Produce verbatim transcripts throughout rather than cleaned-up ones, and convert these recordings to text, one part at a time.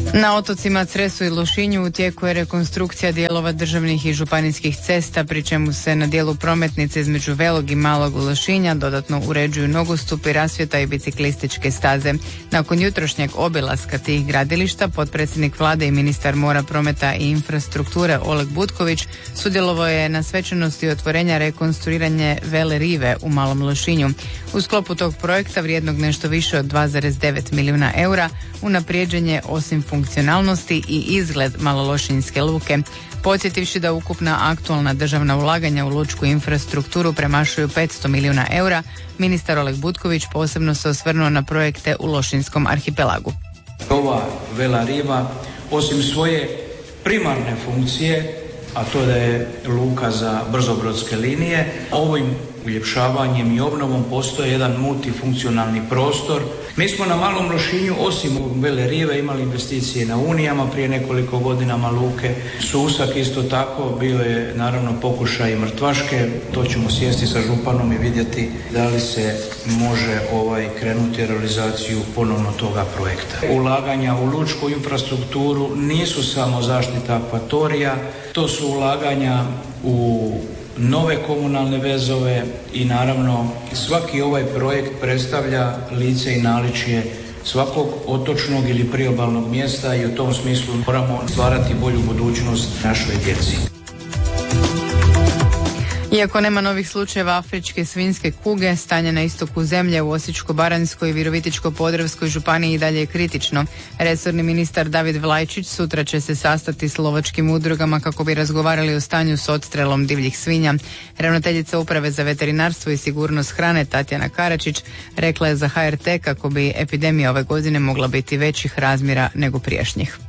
Na otocima Cresu i Lošinju u tijeku je rekonstrukcija dijelova državnih i županijskih cesta, pri čemu se na dijelu prometnice između Velog i Malog Lošinja dodatno uređuju nogostupi, rasvjeta i biciklističke staze. Nakon jutrošnjeg obilaska tih gradilišta, potpredsjednik vlade i ministar mora, prometa i infrastrukture Oleg Butković sudjelovao je na svečanosti otvorenja rekonstruiranje Vele rive u Malom Lošinju. U sklopu tog projekta vrijednog nešto više od dva zarez devet milijuna eura unaprijeđenje osim funkcionalnosti i izgled malološinjske luke. Podsjetivši da ukupna aktualna državna ulaganja u lučku infrastrukturu premašuju petsto milijuna eura, ministar Oleg Butković posebno se osvrnuo na projekte u Lošinjskom arhipelagu. Ova Vela riva, osim svoje primarne funkcije, a to da je luka za brzobrodske linije, ovim uljepšavanjem i obnovom postoje jedan multifunkcionalni prostor. Mi smo na Malom Lošinju, osim Vele rive, imali investicije na Unijama prije nekoliko godinama, luke Susak isto tako, bio je naravno pokušaj Mrtvaške. To ćemo sjesti sa županom i vidjeti da li se može ovaj krenuti realizaciju ponovno toga projekta. Ulaganja u lučku infrastrukturu nisu samo zaštita akvatorija, to su ulaganja u nove komunalne vezove i naravno svaki ovaj projekt predstavlja lice i naličje svakog otočnog ili priobalnog mjesta i u tom smislu moramo stvarati bolju budućnost našoj djeci. Iako nema novih slučajeva afričke svinjske kuge, stanje na istoku zemlje u Osječko-baranjskoj i Virovitičko-podravskoj županiji i dalje je kritično. Resorni ministar David Vlajčić sutra će se sastati s lovačkim udrugama kako bi razgovarali o stanju s odstrelom divljih svinja. Ravnateljica Uprave za veterinarstvo i sigurnost hrane Tatjana Karačić rekla je za H R T kako bi epidemija ove godine mogla biti većih razmjera nego prijašnjih.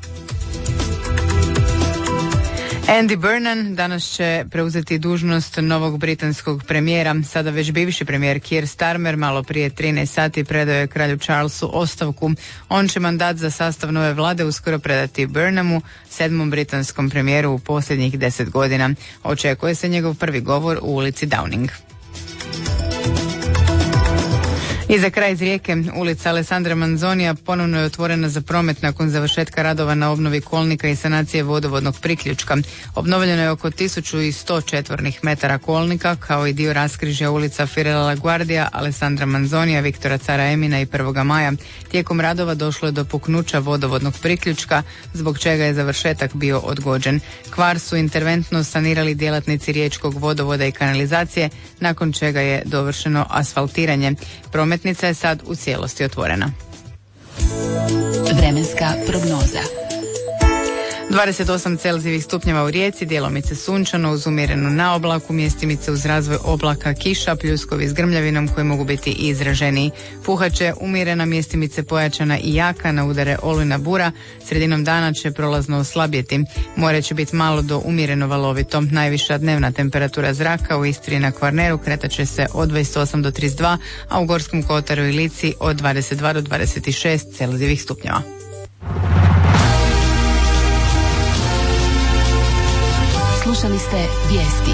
Andy Burnham danas će preuzeti dužnost novog britanskog premijera. Sada već bivši premijer Keir Starmer malo prije trinaest sati predao je kralju Charlesu ostavku. On će mandat za sastav nove vlade uskoro predati Burnhamu, sedmom britanskom premijeru u posljednjih deset godina. Očekuje se njegov prvi govor u ulici Downing. I za kraj iz Rijeke, ulica Alessandra Manzonija ponovno je otvorena za promet nakon završetka radova na obnovi kolnika i sanacije vodovodnog priključka. Obnovljeno je oko tisuću sto četvornih metara kolnika, kao i dio raskrižja ulica Firela LaGuardia, Alessandra Manzonija, Viktora Cara Emina i prvoga maja. Tijekom radova došlo je do puknuća vodovodnog priključka, zbog čega je završetak bio odgođen. Kvar su interventno sanirali djelatnici riječkog vodovoda i kanalizacije, nakon čega je dovršeno asfaltiranje. Prometnica je sad u cijelosti otvorena. Vremenska prognoza. dvadeset osam Celzijevih stupnjeva u Rijeci, djelomice sunčano uz umjerenu naoblaku, mjestimice uz razvoj oblaka, kiša, pljuskovi s grmljavinom koji mogu biti i izraženiji. Puhat će umjerena, mjestimice pojačana i jaka, na udare olujna bura, sredinom dana će prolazno oslabjeti. More će biti malo do umjereno valovito. Najviša dnevna temperatura zraka u Istri i na Kvarneru kretat će se od dvadeset osam do trideset dva, a u Gorskom kotaru i Lici od dvadeset dva do dvadeset šest Celzijevih stupnjeva. Slušali ste vijesti